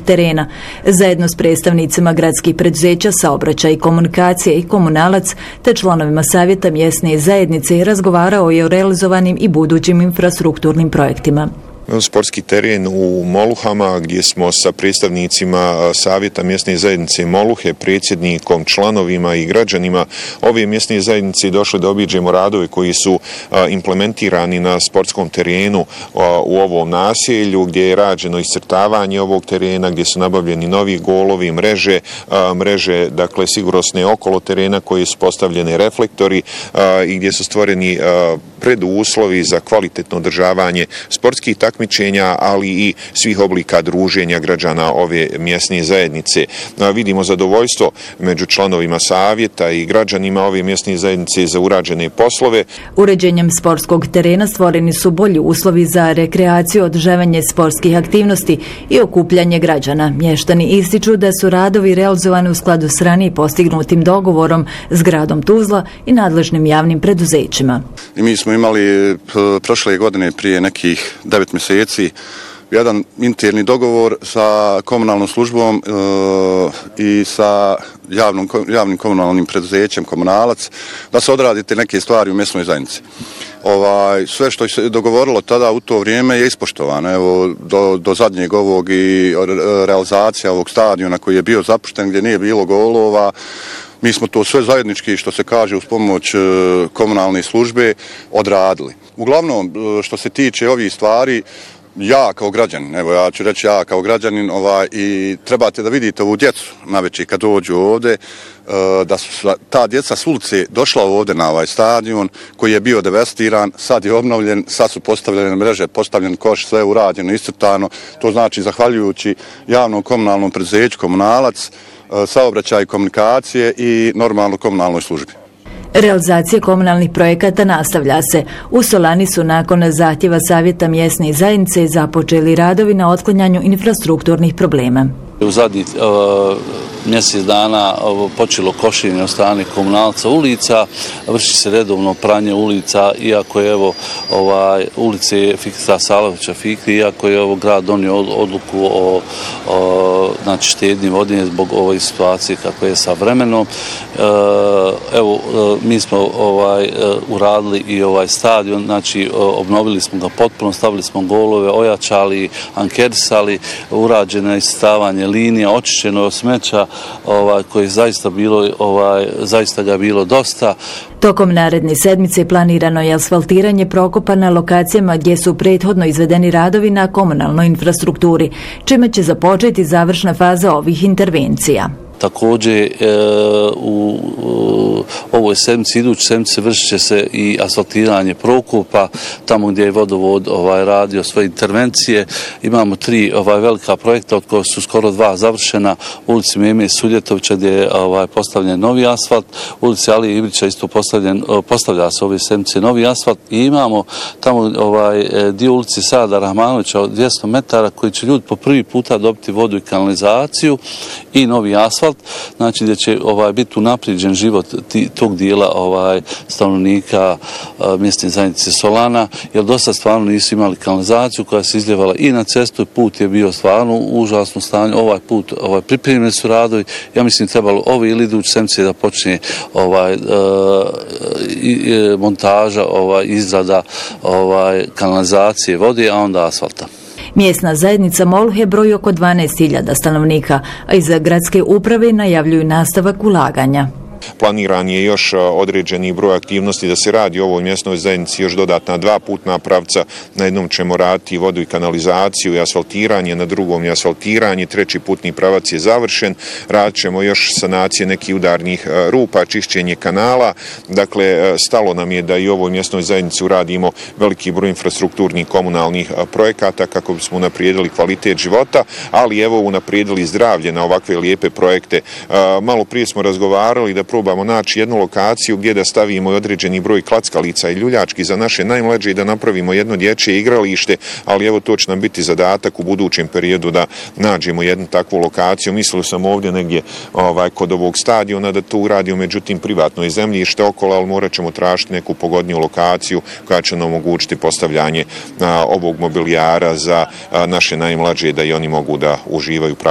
terena. Zajedno s predstavnicima gradskih preduzeća, saobraćaj i komunikacije i Komunalac te članovima savjeta mjesne zajednice razgovarao je o realizovanim i budućim infrastrukturnim projektima. Sportski teren u Moluhama gdje smo sa predstavnicima savjeta mjesne zajednice Moluhe, predsjednikom, članovima i građanima ove mjesne zajednice došli da obiđemo radove koji su implementirani na sportskom terenu u ovom naselju, gdje je rađeno iscrtavanje ovog terena, gdje su nabavljeni novi golovi, mreže, dakle sigurnosne okolo terena koji su postavljeni reflektori i gdje su stvoreni preduslovi za kvalitetno održavanje sportskih takmičenja, ali i svih oblika druženja građana ove mjesne zajednice. Vidimo zadovoljstvo među članovima savjeta i građanima ove mjesne zajednice za urađene poslove. Uređenjem sportskog terena stvoreni su bolji uslovi za rekreaciju, održavanje sportskih aktivnosti i okupljanje građana. Mještani ističu da su radovi realizovani u skladu s ranije postignutim dogovorom s gradom Tuzla i nadležnim javnim preduzećima. Mi smo imali prošle godine prije nekih 9 mjeseci jedan interni dogovor sa komunalnom službom i sa javnim komunalnim preduzećem Komunalac da se odradite neke stvari u mjesnoj zajednici. Sve što se dogovorilo tada u to vrijeme je ispoštovano. Evo, do zadnjeg ovog i realizacija ovog stadiona koji je bio zapušten, gdje nije bilo golova. Mi smo to sve zajednički, što se kaže, uz pomoć komunalne službe odradili. Uglavnom, što se tiče ovih stvari, ja kao građanin, evo ja ću reći ja kao građanin, i trebate da vidite ovu djecu navečer kad dođu ovdje, da su ta djeca s ulice došla ovdje na ovaj stadion koji je bio devastiran, sad je obnovljen, sad su postavljene mreže, postavljen koš, sve urađeno, iscrtano. To znači zahvaljujući javnom komunalnom preduzeću Komunalac, saobraćaj i komunikacije i normalno komunalnoj službi. Realizacija komunalnih projekata nastavlja se. U Solani su nakon zahtjeva savjeta mjesne zajednice započeli radovi na otklanjanju infrastrukturnih problema. U zadnjih mjesec dana počelo košenje od strane Komunalca ulica, vrši se redovno pranje ulica, iako je ulice Fikra Salovića Fikri, iako je grad donio odluku o štednji vode zbog ove situacije kako je sa vremenom. Mi smo uradili i ovaj stadion, znači obnovili smo ga potpuno, stavili smo golove, ojačali, ankerisali, urađeno je iscrtavanje linija, očišćeno od smeća, koje zaista ga bilo dosta. Tokom naredne sedmice planirano je asfaltiranje prokopa na lokacijama gdje su prethodno izvedeni radovi na komunalnoj infrastrukturi, čime će započeti završna faza ovih intervencija. Također u ovoj sedmici, idući sedmici vršit će se i asfaltiranje prokopa tamo gdje je vodovod radio svoje intervencije. Imamo 3 velika projekta od kojih su skoro 2 završena. U ulici Meme Suljetovića gdje je postavljen novi asfalt, u ulici Alije Ibrića isto postavlja se ove sedmice novi asfalt i imamo tamo dio ulici Sada Rahmanovića od 200 metara koji će ljudi po prvi puta dobiti vodu i kanalizaciju i novi asfalt. Znači da će biti unaprijeđen život tog dijela stanovnika mjesne zajednice Solana, jer dosta stvarno nisu imali kanalizaciju koja se izljevala i na cestu, put je bio stvarno u užasnom stanju. Ovaj put pripremljeni su radovi, ja mislim trebalo ove ili iduće sedmice da počne montaža, izrada kanalizacije vode, a onda asfalta. Mjesna zajednica Moluhe broji oko 12.000 stanovnika, a iz gradske uprave najavljuju nastavak ulaganja. Planiran je još određeni broj aktivnosti da se radi u ovoj mjesnoj zajednici, još dodatna 2 putna pravca. Na jednom ćemo raditi vodu i kanalizaciju i asfaltiranje, na drugom je asfaltiranje, 3. putni pravac je završen. Radit ćemo još sanacije nekih udarnih rupa, čišćenje kanala. Dakle, stalo nam je da i u ovoj mjesnoj zajednici uradimo veliki broj infrastrukturnih komunalnih projekata kako bismo unaprijedili kvalitet života, ali evo unaprijedili zdravlje na ovakve lijepe projekte. Malo prije smo razgovarali da probamo naći jednu lokaciju gdje da stavimo određeni broj klackalica i ljuljački za naše najmlađe i da napravimo jedno dječje igralište, ali evo to će nam biti zadatak u budućem periodu da nađemo jednu takvu lokaciju. Mislio sam ovdje negdje kod ovog stadiona da to uradimo, međutim privatno je zemljište okolo, ali morat ćemo tražiti neku pogodniju lokaciju koja će nam omogućiti postavljanje ovog mobilijara za naše najmlađe da i oni mogu da uživaju